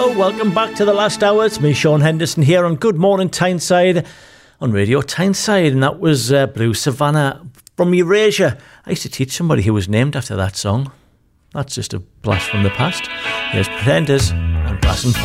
Welcome back to the last hour. It's me, Sean Henderson, here on Good Morning Tyneside on Radio Tyneside, and that was Blue Savannah from Erasure. I used to teach somebody who was named after that song. That's just a blast from the past. Here's Pretenders and Brass and